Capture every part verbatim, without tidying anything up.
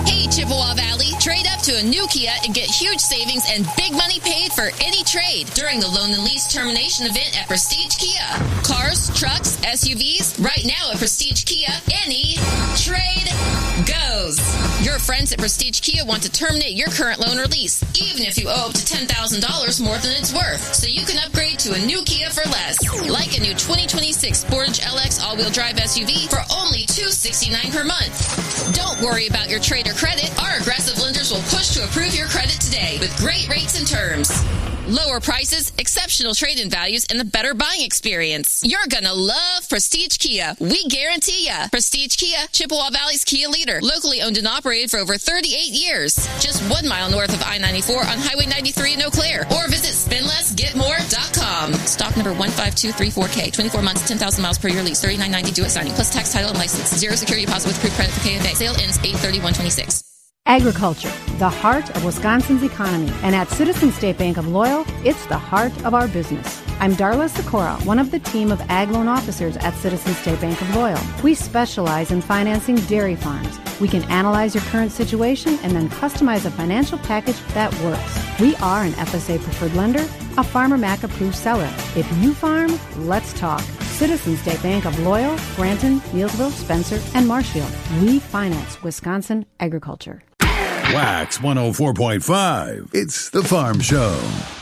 Hey, Chippewa Valley, trade up to a new Kia and get huge savings and big money paid for any trade during the loan and lease termination event at Prestige Kia. Cars, trucks, S U Vs, right now at Prestige Kia, any trade goes. Your friends at Prestige Kia want to terminate your current loan or lease, even if you owe up to ten thousand dollars more than it's worth, so you can upgrade to a new Kia for less. Like a new twenty twenty-six Sportage L X all-wheel drive S U V for only two hundred sixty-nine dollars per month. Don't worry about your trade or credit. Our aggressive lenders will push to approve your credit today with great rates and terms. Lower prices, exceptional trade-in values, and a better buying experience. You're gonna love Prestige Kia. We guarantee ya. Prestige Kia, Chippewa Valley's Kia leader. Locally owned and operated for over thirty-eight years. Just one mile north of I ninety-four on Highway ninety-three in Eau Claire. Or visit spend less get more dot com. Stock number one five two three four K. twenty-four months, ten thousand miles per year lease. thirty-nine ninety due at signing. Plus tax, title, and license. Zero security deposit with approved credit for K F A. Sale ends eight thirty-one twenty-six. Agriculture, the heart of Wisconsin's economy. And at Citizen State Bank of Loyal, it's the heart of our business. I'm Darla Sikora, one of the team of ag loan officers at Citizen State Bank of Loyal. We specialize in financing dairy farms. We can analyze your current situation and then customize a financial package that works. We are an F S A preferred lender, a Farmer Mac approved seller. If you farm, let's talk. Citizen State Bank of Loyal, Granton, Neelsville, Spencer, and Marshfield. We finance Wisconsin agriculture. Wax one oh four point five. It's the Farm Show.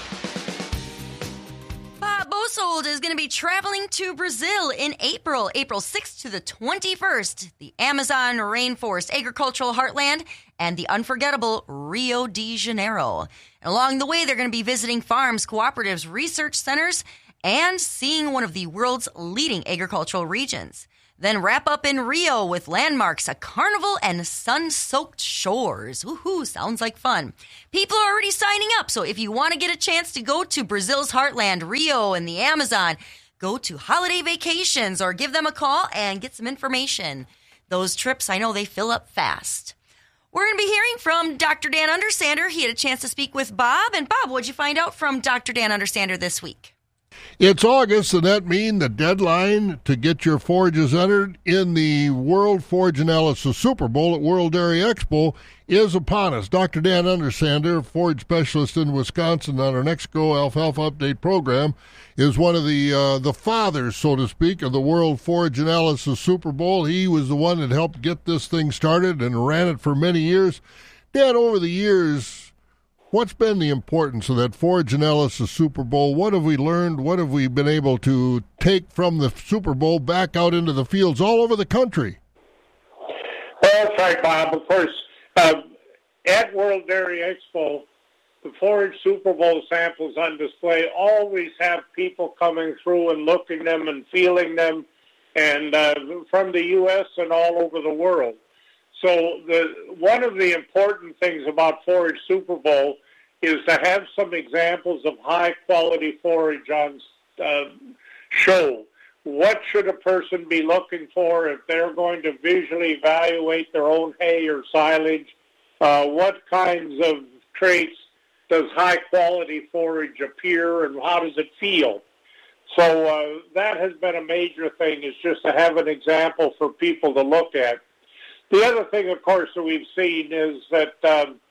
Bob Bosold is going to be traveling to Brazil in April, April sixth to the twenty-first. The Amazon Rainforest Agricultural Heartland and the unforgettable Rio de Janeiro. And along the way, they're going to be visiting farms, cooperatives, research centers, and seeing one of the world's leading agricultural regions. Then wrap up in Rio with landmarks, a carnival, and sun-soaked shores. Woohoo, sounds like fun. People are already signing up, so if you want to get a chance to go to Brazil's heartland, Rio and the Amazon, go to Holiday Vacations or give them a call and get some information. Those trips, I know they fill up fast. We're going to be hearing from Doctor Dan Undersander. He had a chance to speak with Bob. And Bob, what'd you find out from Doctor Dan Undersander this week? It's August, and that means the deadline to get your forages entered in the World Forage Analysis Super Bowl at World Dairy Expo is upon us. Doctor Dan Undersander, forage specialist in Wisconsin on our Next Go Alfalfa Update program, is one of the uh, the fathers, so to speak, of the World Forage Analysis Super Bowl. He was the one that helped get this thing started and ran it for many years. Dan, over the years, what's been the importance of that Forage Analysis Super Bowl? What have we learned? What have we been able to take from the Super Bowl back out into the fields all over the country? Well, that's right, Bob. Of course, uh, at World Dairy Expo, the Forage Super Bowl samples on display always have people coming through and looking them and feeling them, and uh, from the U S and all over the world. So the one of the important things about Forage Super Bowl is to have some examples of high-quality forage on uh, show. What should a person be looking for if they're going to visually evaluate their own hay or silage? Uh, what kinds of traits does high-quality forage appear, and how does it feel? So uh, that has been a major thing, is just to have an example for people to look at. The other thing, of course, that we've seen is that um,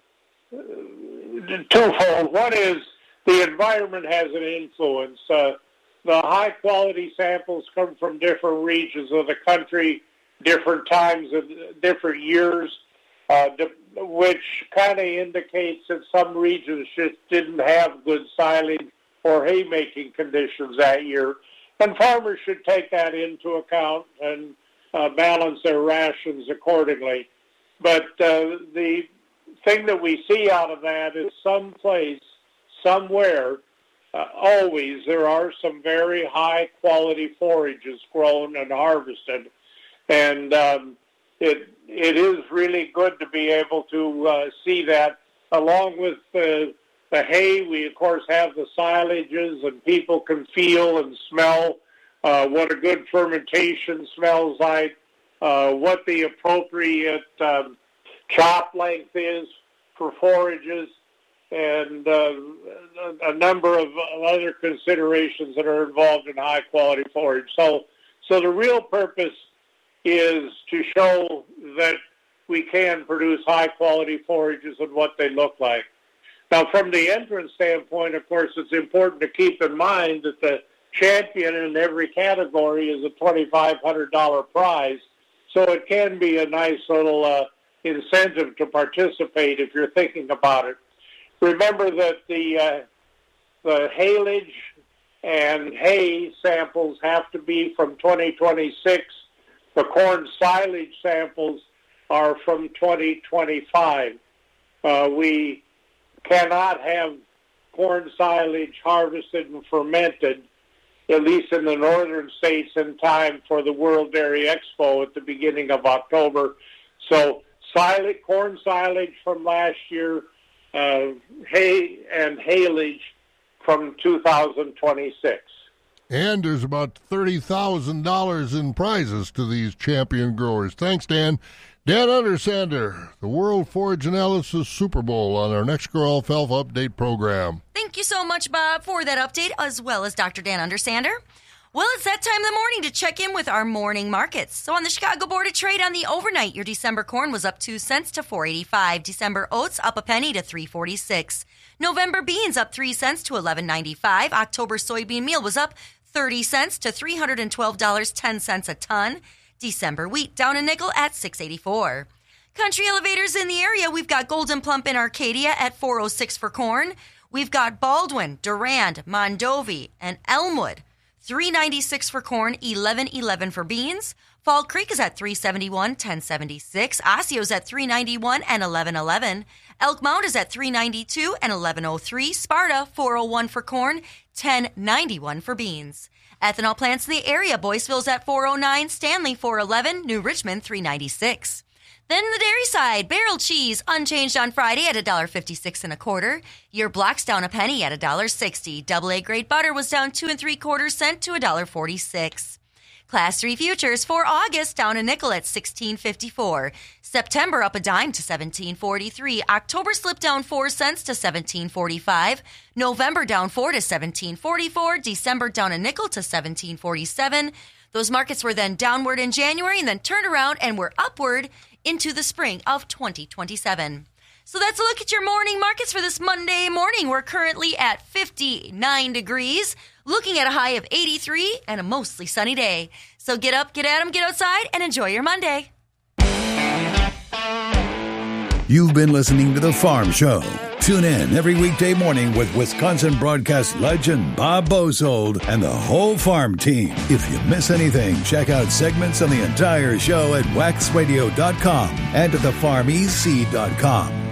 twofold. One is the environment has an influence. Uh, the high-quality samples come from different regions of the country, different times of different years, uh, which kind of indicates that some regions just didn't have good silage or haymaking conditions that year. And farmers should take that into account and Uh, balance their rations accordingly. But uh, the thing that we see out of that is someplace, somewhere, uh, always there are some very high-quality forages grown and harvested. And um, it it is really good to be able to uh, see that. Along with uh, the hay, we, of course, have the silages, and people can feel and smell Uh, what a good fermentation smells like, uh, what the appropriate um, chop length is for forages, and uh, a, a number of other considerations that are involved in high-quality forage. So, so the real purpose is to show that we can produce high-quality forages and what they look like. Now, from the entrance standpoint, of course, it's important to keep in mind that the champion in every category is a twenty-five hundred dollars prize, so it can be a nice little uh, incentive to participate if you're thinking about it. Remember that the uh, the haylage and hay samples have to be from twenty twenty-six. The corn silage samples are from twenty twenty-five. Uh, we cannot have corn silage harvested and fermented, at least in the northern states, in time for the World Dairy Expo at the beginning of October. So silage, corn silage from last year, uh, hay and haylage from two thousand twenty-six. And there's about thirty thousand dollars in prizes to these champion growers. Thanks, Dan. Dan Undersander, the World Forage Analysis Super Bowl on our Next Grow Alfalfa Update program. Thank you so much, Bob, for that update, as well as Doctor Dan Undersander. Well, it's that time in the morning to check in with our morning markets. So on the Chicago Board of Trade on the overnight, your December corn was up two cents to four eighty-five. December oats up a penny to three forty-six. November beans up three cents to eleven ninety-five. October soybean meal was up thirty cents to three hundred twelve dollars and ten cents a ton. December wheat down a nickel at six eighty-four. Country elevators in the area, we've got Golden Plump in Arcadia at four oh six for corn. We've got Baldwin, Durand, Mondovi, and Elmwood, three ninety-six for corn, eleven eleven for beans. Fall Creek is at three seventy-one, ten seventy-six. Osceo's at three ninety-one and eleven eleven. Elk Mound is at three ninety-two and eleven oh three. Sparta, four oh one for corn, ten ninety-one for beans. Ethanol plants in the area, Boyceville's at four oh nine, Stanley four eleven, New Richmond three ninety-six. Then the dairy side, barrel cheese unchanged on Friday at one dollar fifty-six and a quarter. Your blocks down a penny at one dollar sixty. Double A grade butter was down two and three quarters cent to one dollar forty-six. Class three futures for August down a nickel at sixteen fifty-four. September up a dime to seventeen forty-three. October slipped down four cents to seventeen forty-five. November down four to seventeen forty-four. December down a nickel to seventeen forty-seven. Those markets were then downward in January and then turned around and were upward into the spring of twenty twenty-seven. So that's a look at your morning markets for this Monday morning. We're currently at fifty-nine degrees, looking at a high of eighty-three and a mostly sunny day. So get up, get at 'em, get outside, and enjoy your Monday. You've been listening to The Farm Show. Tune in every weekday morning with Wisconsin broadcast legend Bob Bosold and the whole farm team. If you miss anything, check out segments on the entire show at wax radio dot com and at the farm e c dot com.